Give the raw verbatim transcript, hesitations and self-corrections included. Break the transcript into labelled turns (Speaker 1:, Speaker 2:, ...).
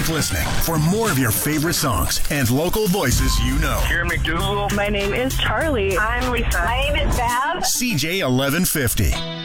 Speaker 1: listening for more of your favorite songs and local voices you know.
Speaker 2: Here McDougal.
Speaker 3: My name is Charlie.
Speaker 4: I'm Lisa.
Speaker 5: My name is Val.
Speaker 1: C J eleven fifty.